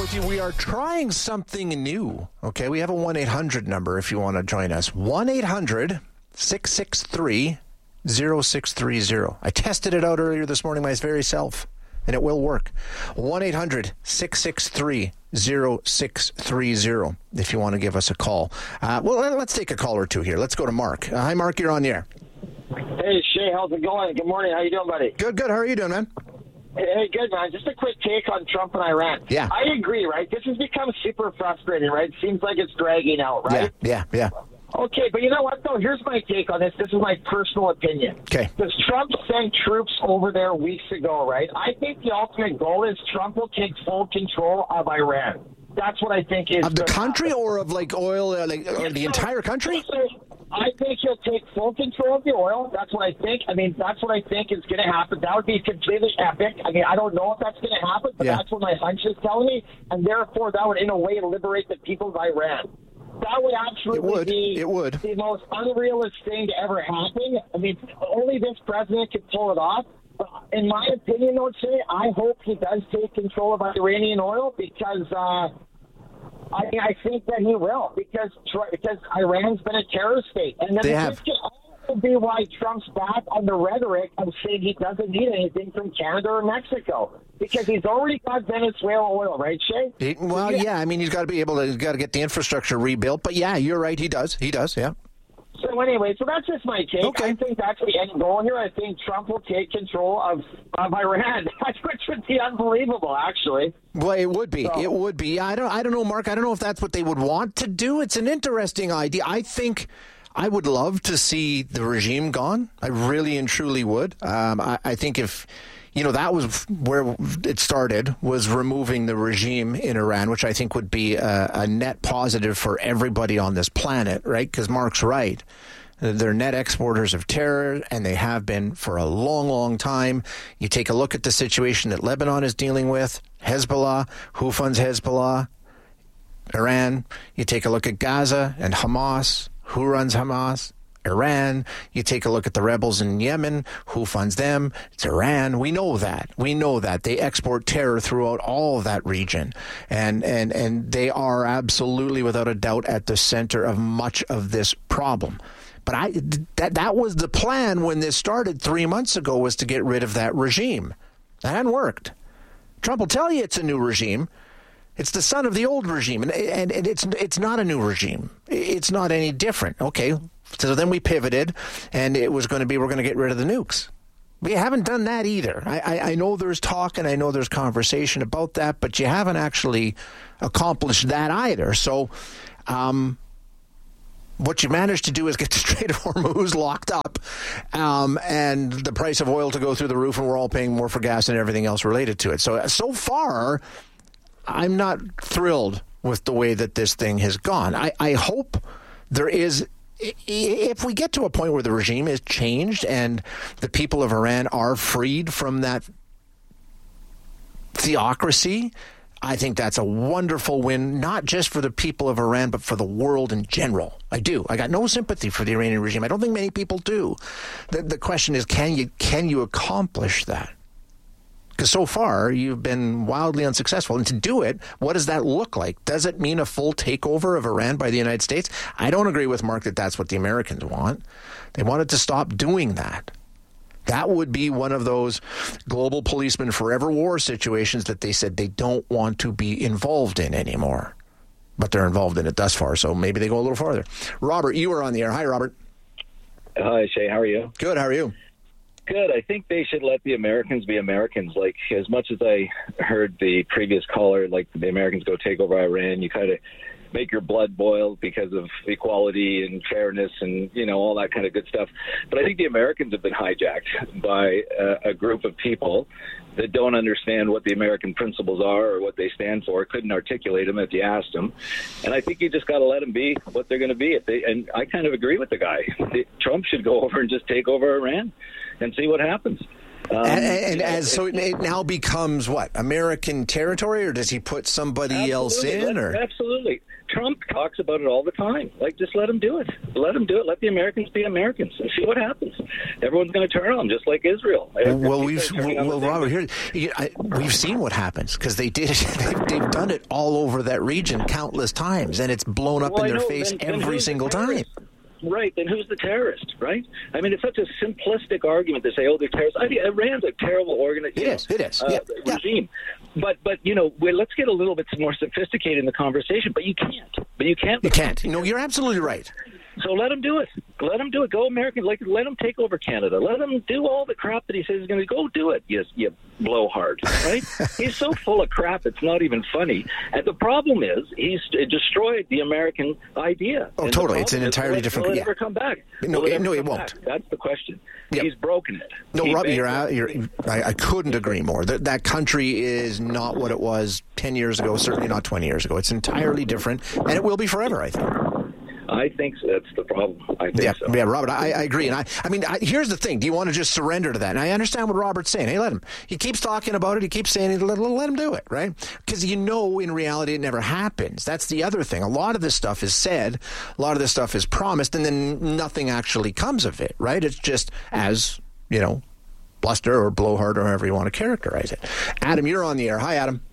with you. We are trying something new. Okay, we have a 1-800 number if you want to join us. 1-800-663-0630. I tested it out earlier this morning my very self, and it will work. 1-800-663-0630 if you want to give us a call. Well, let's take a call or two here. Let's go to Mark. Hi, Mark. You're on the air. Hey, Shay. How's it going? Good morning. How you doing, buddy? Good. How are you doing, man? Hey, good, man. Just a quick take on Trump and Iran. Yeah. I agree, right? This has become super frustrating, right? It seems like it's dragging out, right? Yeah. Okay, but you know what, though? Here's my take on this. This is my personal opinion. Okay. Because Trump sent troops over there weeks ago, right? I think the ultimate goal is Trump will take full control of Iran. That's what I think is... Of the country or of, like, oil, or the entire country? I think he'll take full control of the oil. That's what I think. I mean, that's what I think is going to happen. That would be completely epic. I mean, I don't know if that's going to happen, but that's what my hunch is telling me. And therefore, that would, in a way, liberate the people of Iran. That would absolutely be the most unrealistic thing to ever happen. I mean, only this president could pull it off. But in my opinion, though, I hope he does take control of Iranian oil because... I think that he will because Iran's been a terrorist state, and then this can also be why Trump's back on the rhetoric of saying he doesn't need anything from Canada or Mexico because he's already got Venezuela oil, right, Shay? Yeah. I mean, he's got to be able to get the infrastructure rebuilt, but yeah, you're right. He does. Yeah. So anyway, that's just my take. Okay. I think that's the end goal here. I think Trump will take control of Iran, which would be unbelievable, actually. Well, it would be. So. It would be. I don't know, Mark. I don't know if that's what they would want to do. It's an interesting idea. I think I would love to see the regime gone. I really and truly would. I think if... that was where it started, was removing the regime in Iran, which I think would be a net positive for everybody on this planet, right? Because Mark's right. They're net exporters of terror, and they have been for a long, long time. You take a look at the situation that Lebanon is dealing with, Hezbollah, who funds Hezbollah, Iran. You take a look at Gaza and Hamas, who runs Hamas? Iran. You take a look at the rebels in Yemen. Who funds them? It's Iran. We know that. They export terror throughout all of that region. And they are absolutely, without a doubt, at the center of much of this problem. But that was the plan when this started 3 months ago, was to get rid of that regime. That hadn't worked. Trump will tell you it's a new regime. It's the son of the old regime. And it's not a new regime. It's not any different. Okay. So then we pivoted, and it was going to be, we're going to get rid of the nukes. We haven't done that either. I know there's talk and I know there's conversation about that, but you haven't actually accomplished that either. So what you managed to do is get the Strait of Hormuz locked up and the price of oil to go through the roof, and we're all paying more for gas and everything else related to it. So far, I'm not thrilled with the way that this thing has gone. I hope there is... If we get to a point where the regime is changed and the people of Iran are freed from that theocracy, I think that's a wonderful win, not just for the people of Iran, but for the world in general. I do. I got no sympathy for the Iranian regime. I don't think many people do. The question is, can you accomplish that? Because so far, you've been wildly unsuccessful. And to do it, what does that look like? Does it mean a full takeover of Iran by the United States? I don't agree with Mark that that's what the Americans want. They wanted to stop doing that. That would be one of those global policeman forever war situations that they said they don't want to be involved in anymore. But they're involved in it thus far, so maybe they go a little farther. Robert, you are on the air. Hi, Robert. Hi, Shay. How are you? Good. How are you? Good. I think they should let the Americans be Americans. Like, as much as I heard the previous caller, like, the Americans go take over Iran, you kind of make your blood boil because of equality and fairness and, all that kind of good stuff. But I think the Americans have been hijacked by a group of people that don't understand what the American principles are or what they stand for, couldn't articulate them if you asked them. And I think you just got to let them be what they're going to be. And I kind of agree with the guy. Trump should go over and just take over Iran and see what happens. So it now becomes what, American territory, or does he put somebody else in? Absolutely. Trump talks about it all the time. Like, just let him do it. Let him do it. Let the Americans be Americans and see what happens. Everyone's going to turn on them, just like Israel. Robert, we've seen what happens, because they did it. They've done it all over that region countless times, and it's blown up in their face every single time. Right, then who's the terrorist, right? I mean, it's such a simplistic argument to say, they're terrorists. I think Iran's a terrible organization. It is. Regime. But let's get a little bit more sophisticated in the conversation, but you can't. You can't. No, you're absolutely right. So let him do it. Let him do it. Go American. Let him take over Canada. Let him do all the crap that he says he's going to go do it. You blowhard, right? He's so full of crap, it's not even funny. And the problem is he's destroyed the American idea. Oh, totally. It's an entirely different. Will it ever come back? No, it won't. That's the question. Yep. He's broken it. No, Robbie, I couldn't agree more. That country is not what it was 10 years ago, certainly not 20 years ago. It's entirely different, and it will be forever, I think. I think so. That's the problem. I think so. Yeah, Robert, I agree. And I mean, here's the thing. Do you want to just surrender to that? And I understand what Robert's saying. Hey, let him. He keeps talking about it. He keeps saying it. Let him do it, right? Because in reality, it never happens. That's the other thing. A lot of this stuff is said. A lot of this stuff is promised, and then nothing actually comes of it, right? It's just as, bluster or blowhard or however you want to characterize it. Adam, you're on the air. Hi, Adam.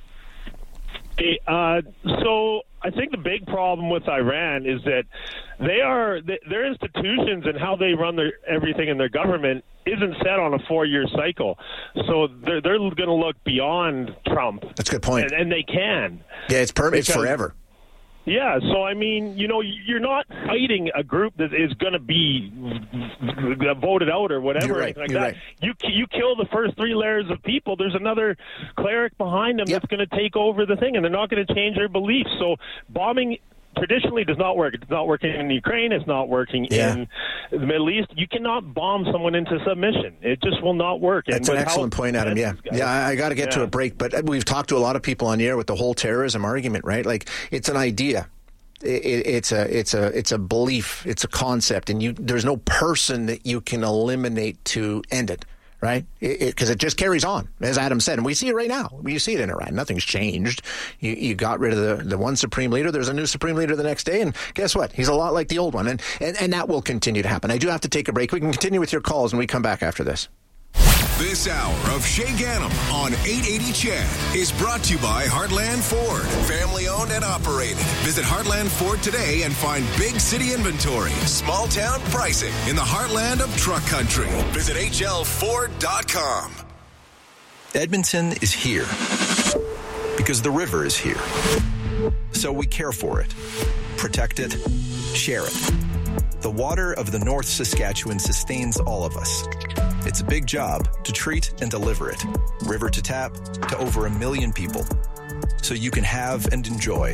Hey, so I think the big problem with Iran is that their institutions and how they run everything in their government isn't set on a 4-year cycle. So they're going to look beyond Trump. That's a good point. And they can. Yeah, it's forever. Yeah, so I mean, you're not fighting a group that is going to be voted out or whatever. You're right. Right. You kill the first 3 layers of people. There's another cleric behind them that's going to take over the thing, and they're not going to change their beliefs. So bombing traditionally does not work. It's not working in Ukraine. It's not working in the Middle East. You cannot bomb someone into submission. It just will not work. That's an excellent point, Adam. Yeah. I got to get to a break, but we've talked to a lot of people on the air with the whole terrorism argument, right? Like, it's an idea. It's a belief. It's a concept, and there's no person that you can eliminate to end it. Right? Because it just carries on, as Adam said. And we see it right now. You see it in Iran. Nothing's changed. You got rid of the one supreme leader. There's a new supreme leader the next day. And guess what? He's a lot like the old one. And that will continue to happen. I do have to take a break. We can continue with your calls when we come back after this. This hour of Shay Ganem on 880 CHED is brought to you by Heartland Ford. Family owned and operated. Visit Heartland Ford today and find big city inventory, small town pricing in the heartland of truck country. Visit hlford.com. Edmonton is here because the river is here. So we care for it, protect it, share it. The water of the North Saskatchewan sustains all of us. It's a big job to treat and deliver it, river to tap, to over 1 million people. So you can have and enjoy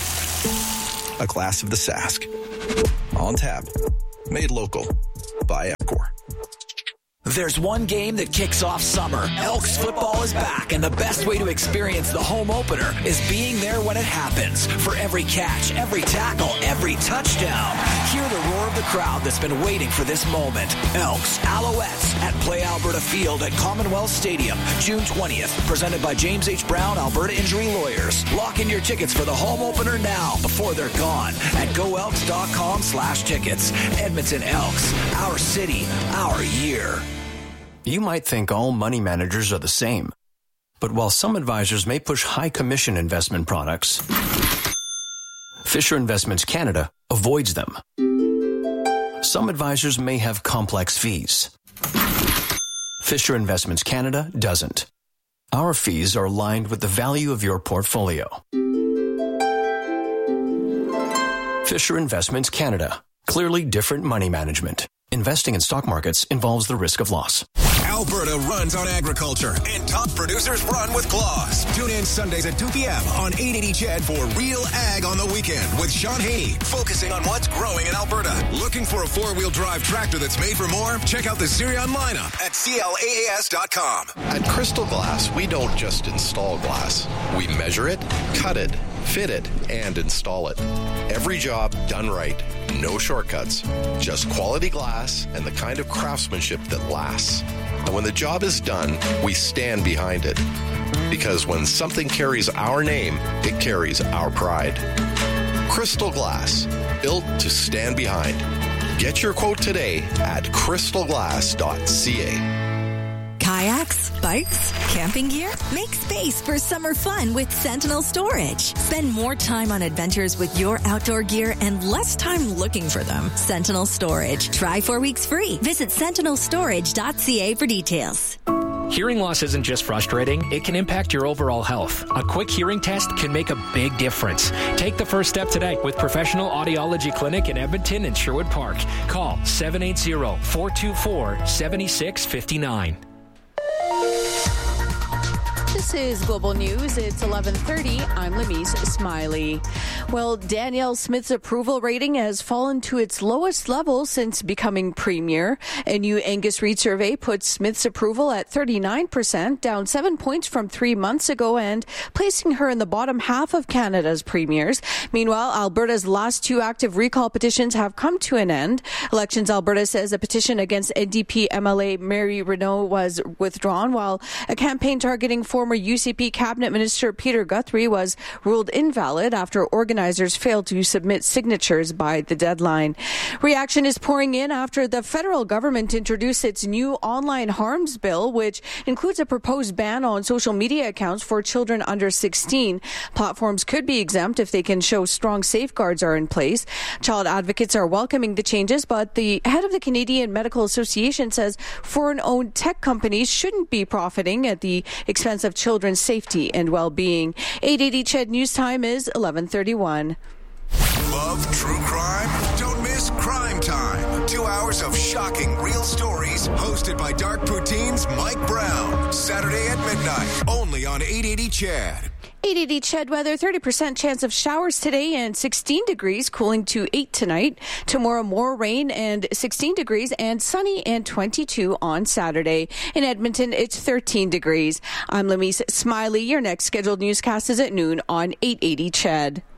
a glass of the Sask. On tap, made local by Epcor. There's one game that kicks off summer. Elks football is back, and the best way to experience the home opener is being there when it happens. For every catch, every tackle, every touchdown, hear the roar of the crowd that's been waiting for this moment. Elks, Alouettes at Play Alberta Field at Commonwealth Stadium, June 20th. Presented by James H. Brown, Alberta Injury Lawyers. Lock in your tickets for the home opener now before they're gone at goelks.com/tickets. Edmonton Elks, our city, our year. You might think all money managers are the same. But while some advisors may push high commission investment products, Fisher Investments Canada avoids them. Some advisors may have complex fees. Fisher Investments Canada doesn't. Our fees are aligned with the value of your portfolio. Fisher Investments Canada. Clearly different money management. Investing in stock markets involves the risk of loss. Alberta runs on agriculture, and top producers run with Claus. Tune in Sundays at 2 p.m. on 880 CHED for Real Ag on the Weekend with Sean Haney, focusing on what's growing in Alberta. Looking for a four-wheel drive tractor that's made for more? Check out the Zirion lineup at CLAAS.com. At Crystal Glass, we don't just install glass. We measure it, cut it, fit it, and install it. Every job done right. No shortcuts. Just quality glass and the kind of craftsmanship that lasts. And when the job is done, we stand behind it. Because when something carries our name, it carries our pride. Crystal Glass, built to stand behind. Get your quote today at crystalglass.ca. Kayaks, bikes, camping gear? Make space for summer fun with Sentinel Storage. Spend more time on adventures with your outdoor gear and less time looking for them. Sentinel Storage. Try 4 weeks free. Visit sentinelstorage.ca for details. Hearing loss isn't just frustrating, it can impact your overall health. A quick hearing test can make a big difference. Take the first step today with Professional Audiology Clinic in Edmonton and Sherwood Park. Call 780-424-7659. This is Global News. It's 11:30. I'm Lamise Smiley. Well, Danielle Smith's approval rating has fallen to its lowest level since becoming premier. A new Angus Reid survey puts Smith's approval at 39%, down 7 points from 3 months ago and placing her in the bottom half of Canada's premiers. Meanwhile, Alberta's last 2 active recall petitions have come to an end. Elections Alberta says a petition against NDP MLA Mary Renault was withdrawn, while a campaign targeting former UCP Cabinet Minister Peter Guthrie was ruled invalid after organizers failed to submit signatures by the deadline. Reaction is pouring in after the federal government introduced its new online harms bill, which includes a proposed ban on social media accounts for children under 16. Platforms could be exempt if they can show strong safeguards are in place. Child advocates are welcoming the changes, but the head of the Canadian Medical Association says foreign-owned tech companies shouldn't be profiting at the expense of children's safety and well-being. 880 CHED News Time is 11:31. Love true crime? Don't miss Crime Time. 2 hours of shocking real stories hosted by Dark Poutine's Mike Brown. Saturday at midnight, only on 880 CHED. 880 CHED weather, 30% chance of showers today and 16 degrees, cooling to 8 tonight. Tomorrow, more rain and 16 degrees and sunny and 22 on Saturday. In Edmonton, it's 13 degrees. I'm Lamise Smiley. Your next scheduled newscast is at noon on 880 CHED.